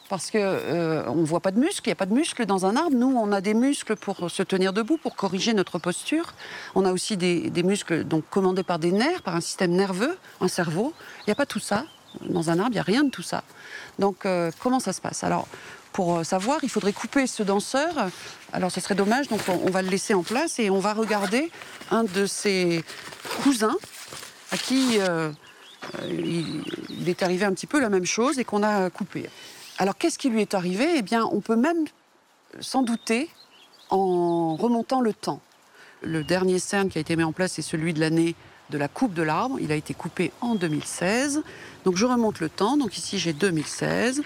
parce que on ne voit pas de muscles, il n'y a pas de muscles dans un arbre. Nous, on a des muscles pour se tenir debout, pour corriger notre posture. On a aussi des muscles donc, commandés par des nerfs, par un système nerveux, un cerveau. Il n'y a pas tout ça. Dans un arbre, il n'y a rien de tout ça. Donc, comment ça se passe? Alors, pour savoir, il faudrait couper ce danseur. Alors, ce serait dommage, donc on va le laisser en place et on va regarder un de ses cousins à qui il est arrivé un petit peu la même chose et qu'on a coupé. Alors, qu'est-ce qui lui est arrivé? Eh bien, on peut même s'en douter en remontant le temps. Le dernier cerne qui a été mis en place, c'est celui de l'année de la coupe de l'arbre. Il a été coupé en 2016. Donc, je remonte le temps. Donc, ici, j'ai 2016,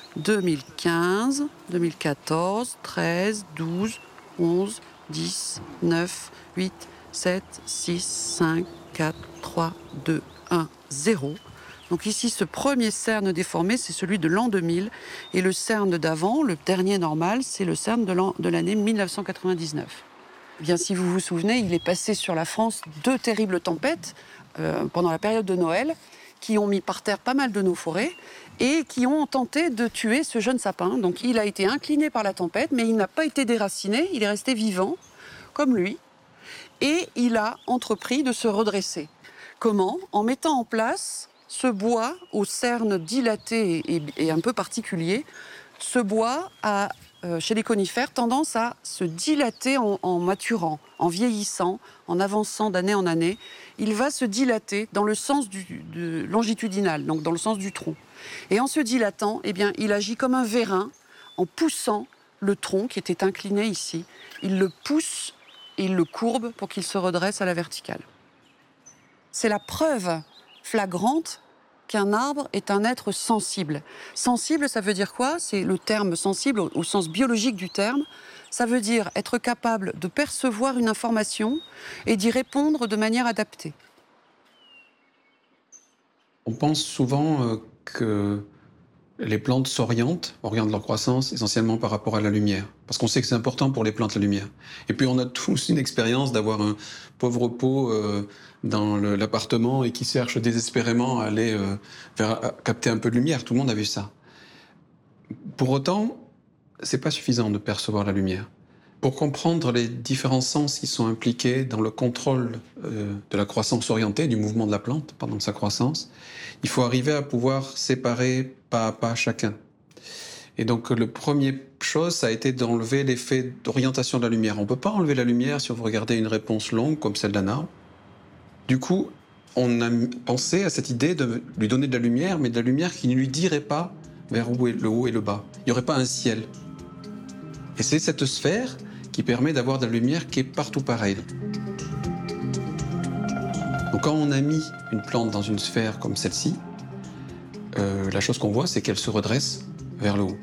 2015, 2014, 13, 12, 11, 10, 9, 8, 7, 6, 5, 4, 3, 2, 1, 0. Donc ici, ce premier cerne déformé, c'est celui de l'an 2000. Et le cerne d'avant, le dernier normal, c'est le cerne de l'année 1999. Eh bien, si vous vous souvenez, il est passé sur la France 2 terribles tempêtes pendant la période de Noël qui ont mis par terre pas mal de nos forêts et qui ont tenté de tuer ce jeune sapin. Donc il a été incliné par la tempête, mais il n'a pas été déraciné, il est resté vivant, comme lui. Et il a entrepris de se redresser. Comment? En mettant en place ce bois au cerne dilaté et un peu particulier. Ce bois a, chez les conifères, tendance à se dilater en maturant, en vieillissant, en avançant d'année en année. Il va se dilater dans le sens longitudinal, donc dans le sens du tronc. Et en se dilatant, eh bien, il agit comme un vérin en poussant le tronc qui était incliné ici. Il le pousse et il le courbe pour qu'il se redresse à la verticale. C'est la preuve flagrante qu'un arbre est un être sensible. Sensible, ça veut dire quoi? C'est le terme sensible au sens biologique du terme. Ça veut dire être capable de percevoir une information et d'y répondre de manière adaptée. On pense souvent que les plantes orientent leur croissance essentiellement par rapport à la lumière. Parce qu'on sait que c'est important pour les plantes, la lumière. Et puis on a tous une expérience d'avoir un pauvre pot dans l'appartement et qui cherche désespérément à aller à capter un peu de lumière. Tout le monde a vu ça. Pour autant, c'est pas suffisant de percevoir la lumière. Pour comprendre les différents sens qui sont impliqués dans le contrôle de la croissance orientée, du mouvement de la plante pendant sa croissance, il faut arriver à pouvoir séparer pas à pas chacun. Et donc, la première chose, ça a été d'enlever l'effet d'orientation de la lumière. On ne peut pas enlever la lumière si vous regardez une réponse longue comme celle d'un arbre. Du coup, on a pensé à cette idée de lui donner de la lumière, mais de la lumière qui ne lui dirait pas vers où est le haut et le bas. Il n'y aurait pas un ciel. Et c'est cette sphère qui permet d'avoir de la lumière qui est partout pareille. Donc quand on a mis une plante dans une sphère comme celle-ci, la chose qu'on voit, c'est qu'elle se redresse vers le haut.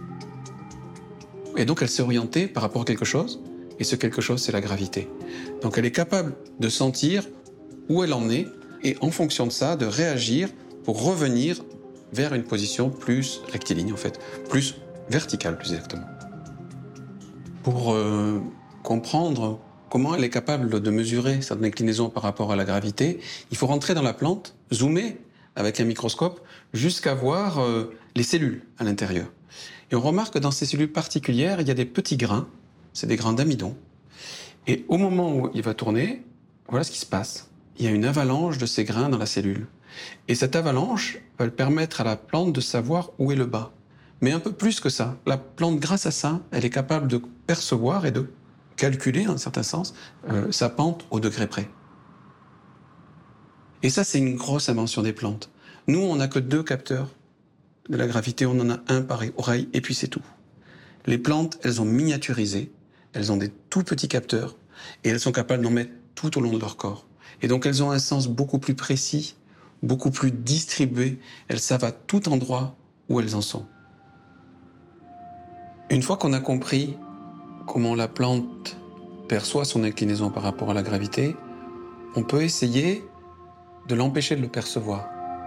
Et donc elle s'est orientée par rapport à quelque chose, et ce quelque chose, c'est la gravité. Donc elle est capable de sentir où elle en est, et en fonction de ça, de réagir pour revenir vers une position plus rectiligne, en fait, plus verticale, plus exactement. Pour comprendre comment elle est capable de mesurer cette inclinaison par rapport à la gravité, il faut rentrer dans la plante, zoomer avec un microscope, jusqu'à voir les cellules à l'intérieur. Et on remarque que dans ces cellules particulières, il y a des petits grains, c'est des grains d'amidon. Et au moment où il va tourner, voilà ce qui se passe. Il y a une avalanche de ces grains dans la cellule. Et cette avalanche va permettre à la plante de savoir où est le bas. Mais un peu plus que ça. La plante, grâce à ça, elle est capable de percevoir et de calculer, en un certain sens, sa pente au degré près. Et ça, c'est une grosse invention des plantes. Nous, on n'a que 2 capteurs de la gravité. On en a un par oreille, et puis c'est tout. Les plantes, elles ont miniaturisé. Elles ont des tout petits capteurs. Et elles sont capables d'en mettre tout au long de leur corps. Et donc, elles ont un sens beaucoup plus précis, beaucoup plus distribué. Elles savent à tout endroit où elles en sont. Une fois qu'on a compris comment la plante perçoit son inclinaison par rapport à la gravité, on peut essayer de l'empêcher de le percevoir.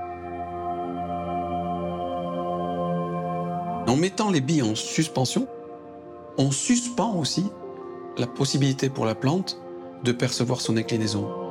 En mettant les billes en suspension, on suspend aussi la possibilité pour la plante de percevoir son inclinaison.